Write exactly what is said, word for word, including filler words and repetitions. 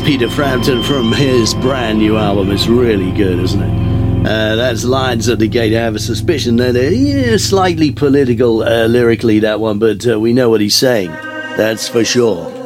Peter Frampton from his brand new album. It's really good, isn't it? Uh, that's Lions at the Gate. I have a suspicion that uh, yeah, slightly political uh, lyrically, that one, but uh, we know what he's saying. That's for sure.